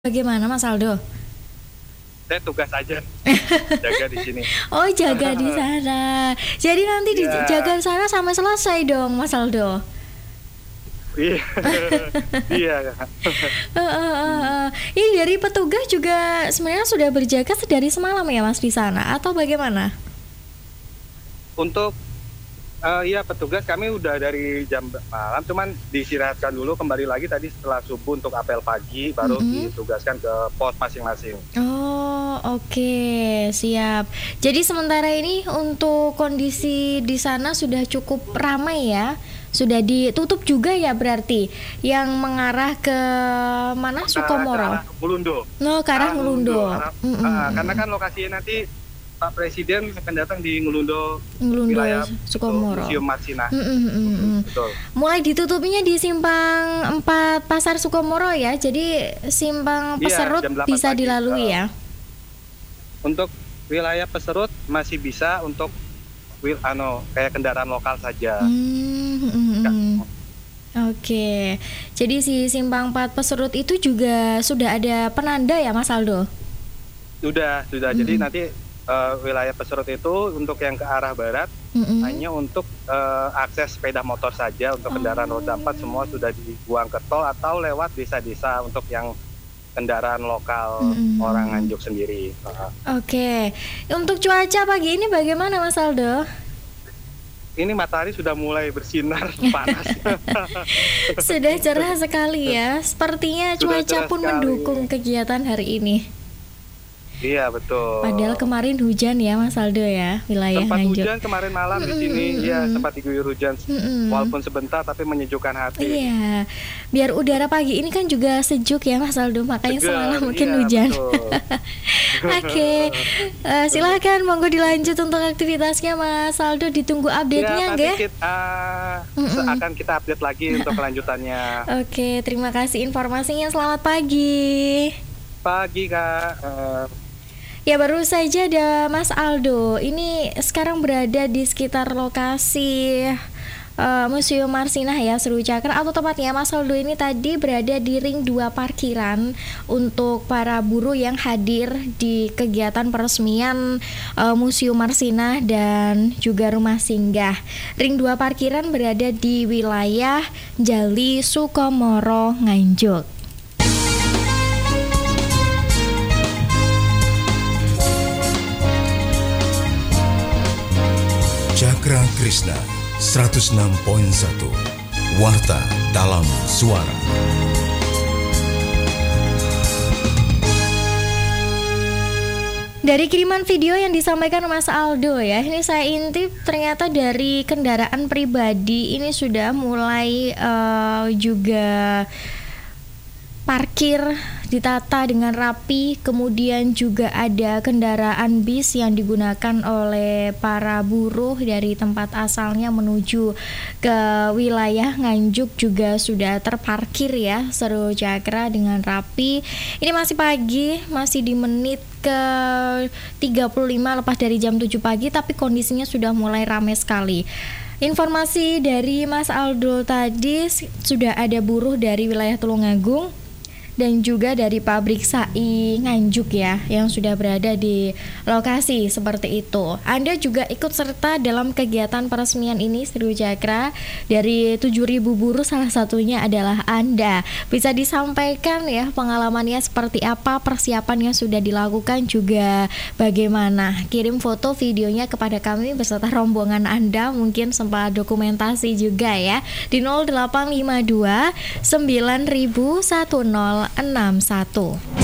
Bagaimana Mas Aldo? Saya tugas aja jaga di sini. Oh, jaga di sana. Jadi nanti dijaga di sana sampai selesai dong Mas Aldo. Iya. Iya. Ini dari petugas juga sebenarnya sudah berjaga dari semalam ya Mas di sana atau bagaimana? Untuk iya, petugas kami udah dari jam malam, cuman diistirahatkan dulu, kembali lagi tadi setelah subuh untuk apel pagi, baru ditugaskan ke pos masing-masing. Oh, oke, siap. Jadi sementara ini untuk kondisi di sana sudah cukup ramai ya. Sudah ditutup juga ya berarti yang mengarah ke mana? Sukomoro. Ke arah Ngulundo. No, ke arah Ngulundo. Karena kan lokasinya nanti Pak Presiden akan datang di Ngulundo wilayah Sukomoro. Museum Marsinah. Betul. Mulai ditutupnya di simpang 4 Pasar Sukomoro ya. Jadi simpang Peserut bisa dilalui ya. Untuk wilayah Peserut masih bisa untuk kayak kendaraan lokal saja. Oke. Jadi si simpang 4 Peserut itu juga sudah ada penanda ya Mas Aldo? Sudah. Jadi nanti wilayah Peserut itu untuk yang ke arah barat hanya untuk akses sepeda motor saja. Untuk kendaraan roda 4 semua sudah dibuang ke tol atau lewat desa-desa untuk yang kendaraan lokal orang Nganjuk sendiri. Oke. Untuk cuaca pagi ini bagaimana Mas Aldo? Ini matahari sudah mulai bersinar panas. Sudah cerah sekali ya. Sepertinya cuaca pun mendukung kegiatan hari ini. Iya, betul. Padahal kemarin hujan ya Mas Aldo ya, wilayah Sempat Nganjuk. Hujan kemarin malam di sini, ya sempat diguyur hujan, walaupun sebentar tapi menyejukkan hati. Iya, biar udara pagi ini kan juga sejuk ya Mas Aldo, makanya semalam mungkin hujan. Oke, silakan monggo dilanjut untuk aktivitasnya Mas Aldo, ditunggu update-nya ya. Akan kita update lagi untuk kelanjutannya. Oke, terima kasih informasinya, selamat pagi. Pagi Kak. Ya, baru saja ada Mas Aldo. Ini sekarang berada di sekitar lokasi Museum Marsinah ya, Seru Cakra, atau tepatnya Mas Aldo ini tadi berada di ring 2 parkiran untuk para buruh yang hadir di kegiatan peresmian Museum Marsinah dan juga rumah singgah. Ring 2 parkiran berada di wilayah Jali Sukomoro, Nganjuk. Cakra Krishna 106.1 Warta dalam Suara. Dari kiriman video yang disampaikan Mas Aldo ya, ini saya intip ternyata dari kendaraan pribadi ini sudah mulai juga parkir ditata dengan rapi, kemudian juga ada kendaraan bis yang digunakan oleh para buruh dari tempat asalnya menuju ke wilayah Nganjuk juga sudah terparkir ya, Seru Cakra dengan rapi. Ini masih pagi, masih di menit ke 35 lepas dari jam 7 pagi, tapi kondisinya sudah mulai ramai sekali. Informasi dari Mas Aldo tadi, sudah ada buruh dari wilayah Tulungagung dan juga dari pabrik SAI Nganjuk ya, yang sudah berada di lokasi seperti itu. Anda juga ikut serta dalam kegiatan peresmian ini, Seru Cakra. Dari 7.000 buruh salah satunya adalah Anda. Bisa disampaikan ya pengalamannya seperti apa, persiapan yang sudah dilakukan juga bagaimana. Kirim foto videonya kepada kami beserta rombongan Anda, mungkin sempat dokumentasi juga ya, di 0852 9000 1061.